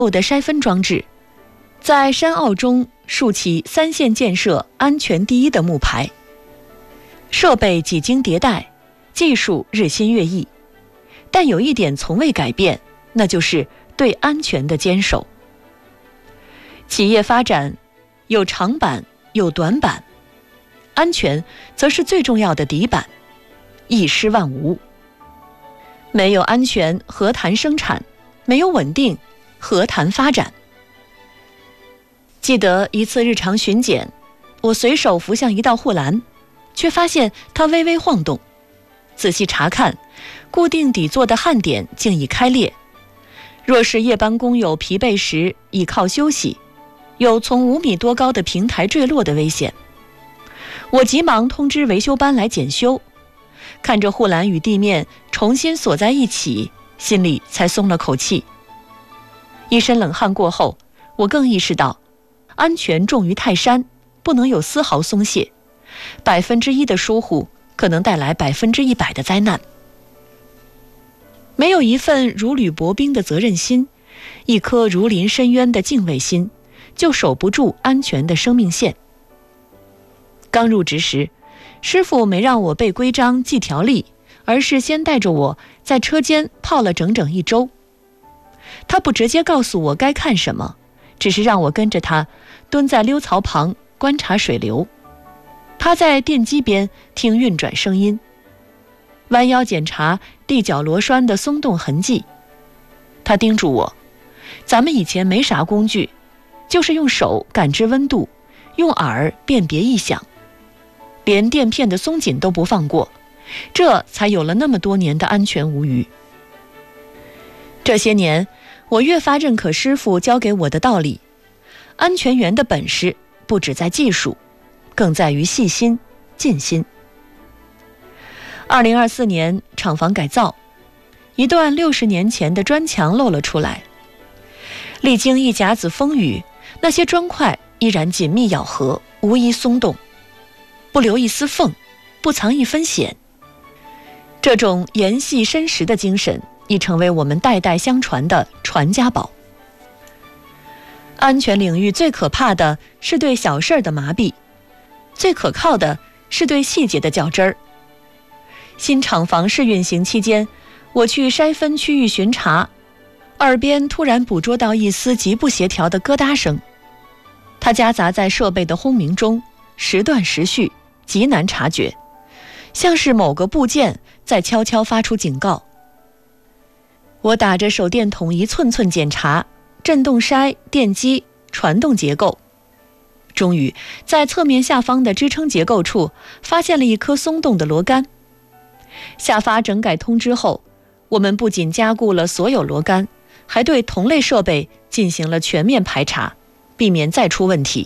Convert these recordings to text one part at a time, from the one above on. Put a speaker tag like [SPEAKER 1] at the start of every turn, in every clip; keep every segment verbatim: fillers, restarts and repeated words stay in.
[SPEAKER 1] 的筛分装置，在山坳中竖起三线建设安全第一的木牌。设备几经迭代，技术日新月异，但有一点从未改变，那就是对安全的坚守。企业发展有长板有短板，安全则是最重要的底板，一失万无。没有安全，何谈生产？没有稳定，何谈发展？记得一次日常巡检，我随手扶向一道护栏，却发现它微微晃动。仔细查看，固定底座的焊点竟已开裂。若是夜班工友疲惫时倚靠休息，有从五米多高的平台坠落的危险。我急忙通知维修班来检修，看着护栏与地面重新锁在一起，心里才松了口气。一身冷汗过后，我更意识到，安全重于泰山，不能有丝毫松懈。百分之一的疏忽，可能带来百分之一百的灾难。没有一份如履薄冰的责任心，一颗如临深渊的敬畏心，就守不住安全的生命线。刚入职时，师傅没让我背规章记条例，而是先带着我在车间泡了整整一周。他不直接告诉我该看什么，只是让我跟着他蹲在溜槽旁观察水流，趴在电机边听运转声音，弯腰检查地脚螺栓的松动痕迹。他叮嘱我，咱们以前没啥工具，就是用手感知温度，用耳辨别异响，连垫片的松紧都不放过，这才有了那么多年的安全无虞。这些年，我越发认可师傅教给我的道理，安全员的本事不只在技术，更在于细心尽心。二零二四年厂房改造，一段六十年前的砖墙露了出来，历经一甲子风雨，那些砖块依然紧密咬合，无一松动，不留一丝缝，不藏一分险。这种严细深实的精神已成为我们代代相传的传家宝。安全领域最可怕的是对小事的麻痹，最可靠的是对细节的较真儿。新厂房试运行期间，我去筛分区域巡查，耳边突然捕捉到一丝极不协调的咯嗒声，它夹杂在设备的轰鸣中，时断时续，极难察觉，像是某个部件在悄悄发出警告。我打着手电筒一寸寸检查振动筛、电机、传动结构，终于在侧面下方的支撑结构处发现了一颗松动的螺杆。下发整改通知后，我们不仅加固了所有螺杆，还对同类设备进行了全面排查，避免再出问题。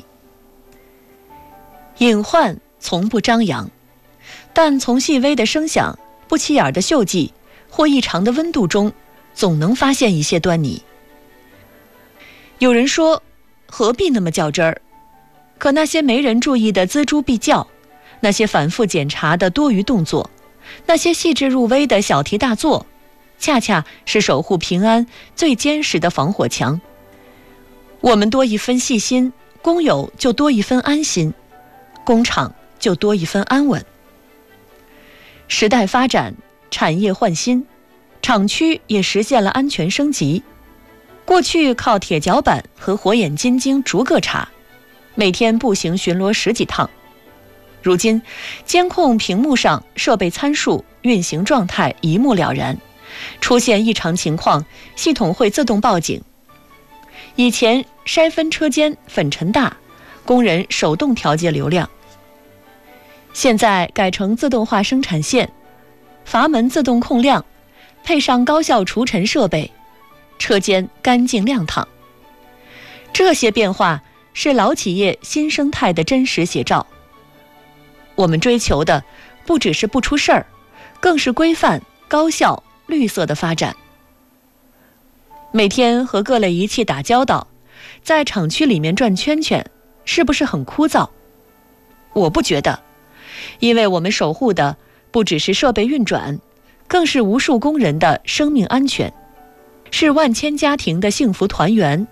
[SPEAKER 1] 隐患从不张扬，但从细微的声响、不起眼的锈迹或异常的温度中，总能发现一些端倪。有人说，何必那么较真儿？可那些没人注意的锱铢必较，那些反复检查的多余动作，那些细致入微的小题大做，恰恰是守护平安最坚实的防火墙。我们多一分细心，工友就多一分安心，工厂就多一分安稳。时代发展，产业换新，厂区也实现了安全升级。过去靠铁脚板和火眼金睛逐个查，每天步行巡逻十几趟。如今，监控屏幕上设备参数、运行状态一目了然，出现异常情况，系统会自动报警。以前筛分车间粉尘大，工人手动调节流量，现在改成自动化生产线，阀门自动控量，配上高效除尘设备，车间干净亮堂。这些变化是老企业新生态的真实写照。我们追求的不只是不出事儿，更是规范、高效、绿色的发展。每天和各类仪器打交道，在厂区里面转圈圈，是不是很枯燥？我不觉得，因为我们守护的不只是设备运转，更是无数工人的生命安全，是万千家庭的幸福团圆，